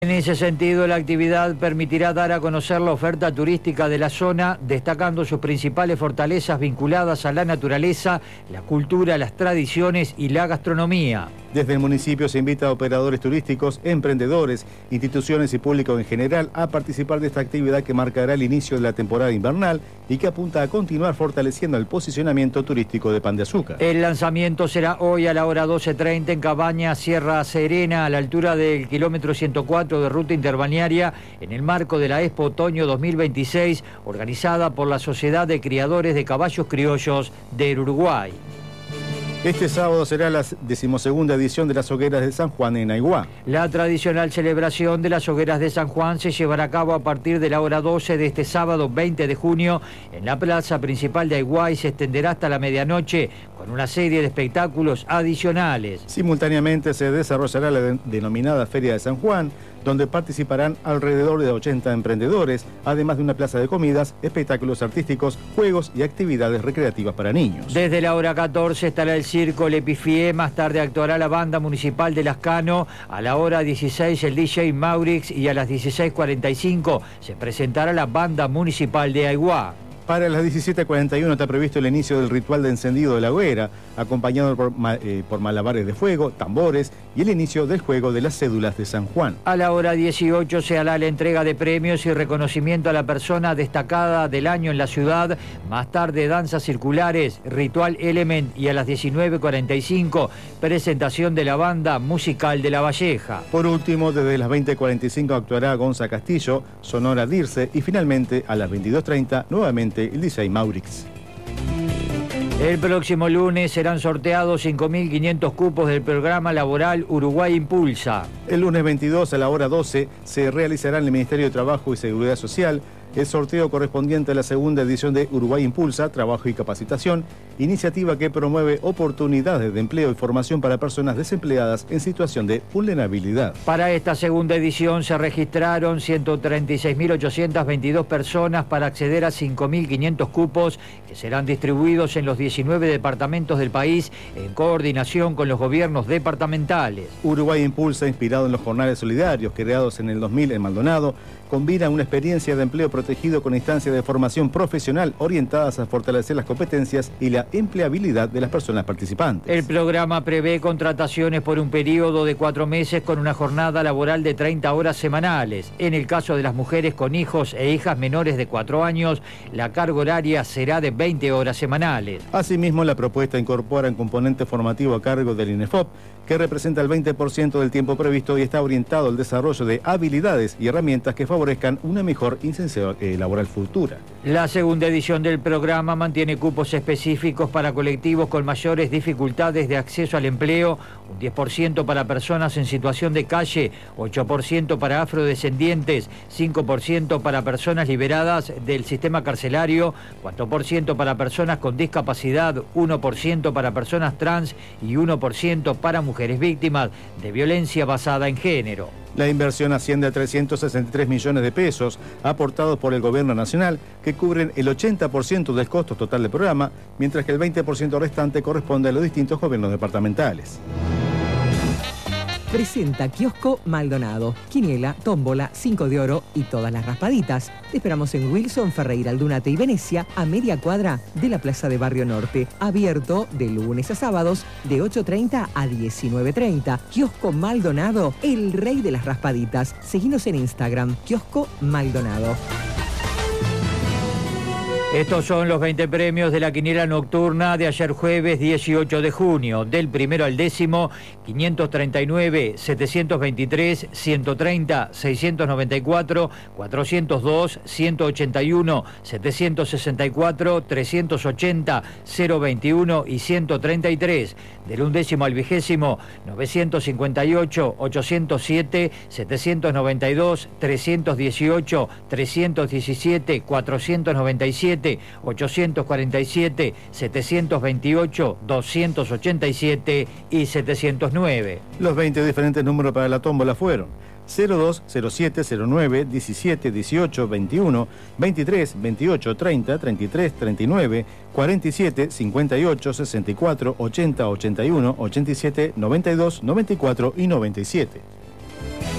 En ese sentido, la actividad permitirá dar a conocer la oferta turística de la zona, destacando sus principales fortalezas vinculadas a la naturaleza, la cultura, las tradiciones y la gastronomía. Desde el municipio se invita a operadores turísticos, emprendedores, instituciones y público en general a participar de esta actividad que marcará el inicio de la temporada invernal y que apunta a continuar fortaleciendo el posicionamiento turístico de Pan de Azúcar. El lanzamiento será hoy a la hora 12:30 en Cabaña, Sierra Serena, a la altura del kilómetro 104 de ruta interbalnearia, en el marco de la Expo Otoño 2026, organizada por la Sociedad de Criadores de Caballos Criollos del Uruguay. Este sábado será la 12ª edición de las Hogueras de San Juan en Aiguá. La tradicional celebración de las Hogueras de San Juan se llevará a cabo a partir de la hora 12 de este sábado 20 de junio en la plaza principal de Aiguá y se extenderá hasta la medianoche con una serie de espectáculos adicionales. Simultáneamente se desarrollará la denominada Feria de San Juan, donde participarán alrededor de 80 emprendedores, además de una plaza de comidas, espectáculos artísticos, juegos y actividades recreativas para niños. Desde la hora 14 estará el circo Le Pifié, más tarde actuará la banda municipal de Lascano, a la hora 16 el DJ Maurix y a las 16:45 se presentará la banda municipal de Aiguá. Para las 17:41 está previsto el inicio del ritual de encendido de la hoguera, acompañado por malabares de fuego, tambores y el inicio del juego de las cédulas de San Juan. A la hora 18 se hará la entrega de premios y reconocimiento a la persona destacada del año en la ciudad. Más tarde, danzas circulares, ritual Element y a las 19:45 presentación de la banda musical de La Valleja. Por último, desde las 20:45 actuará Gonza Castillo, Sonora Dirce y finalmente a las 22:30 nuevamente el DJ Maurix. El próximo lunes serán sorteados 5.500 cupos del programa laboral Uruguay Impulsa. El lunes 22 a la hora 12 se realizará en el Ministerio de Trabajo y Seguridad Social el sorteo correspondiente a la segunda edición de Uruguay Impulsa, Trabajo y Capacitación, iniciativa que promueve oportunidades de empleo y formación para personas desempleadas en situación de vulnerabilidad. Para esta segunda edición se registraron 136.822 personas para acceder a 5.500 cupos que serán distribuidos en los 19 departamentos del país en coordinación con los gobiernos departamentales. Uruguay Impulsa, inspirado en los jornales solidarios creados en el 2000 en Maldonado, combina una experiencia de empleo protegido con instancias de formación profesional orientadas a fortalecer las competencias y la empleabilidad de las personas participantes. El programa prevé contrataciones por un periodo de 4 meses con una jornada laboral de 30 horas semanales. En el caso de las mujeres con hijos e hijas menores de 4 años, la carga horaria será de 20 horas semanales. Asimismo, la propuesta incorpora un componente formativo a cargo del INEFOP, que representa el 20% del tiempo previsto y está orientado al desarrollo de habilidades y herramientas que favorezcan una mejor inserción laboral futura. La segunda edición del programa mantiene cupos específicos para colectivos con mayores dificultades de acceso al empleo, un 10% para personas en situación de calle, 8% para afrodescendientes, 5% para personas liberadas del sistema carcelario, 4% para personas con discapacidad, 1% para personas trans y 1% para mujeres víctimas de violencia basada en género. La inversión asciende a 363 millones de pesos aportados por el Gobierno Nacional, que cubren el 80% del costo total del programa, mientras que el 20% restante corresponde a los distintos gobiernos departamentales. Presenta Kiosco Maldonado, quiniela, tómbola, 5 de oro y todas las raspaditas. Te esperamos en Wilson, Ferreira, Aldunate y Venecia, a media cuadra de la Plaza de Barrio Norte. Abierto de lunes a sábados de 8:30 a 19:30. Kiosco Maldonado, el rey de las raspaditas. Seguinos en Instagram, Kiosco Maldonado. Estos son los 20 premios de la quiniela nocturna de ayer jueves 18 de junio. Del primero al décimo, 539, 723, 130, 694, 402, 181, 764, 380, 021 y 133. Del undécimo al vigésimo, 958, 807, 792, 318, 317, 497, 847, 728, 287 y 709. Los 20 diferentes números para la tómbola fueron 02, 07, 09, 17, 18, 21, 23, 28, 30, 33, 39, 47, 58, 64, 80, 81, 87, 92, 94 y 97.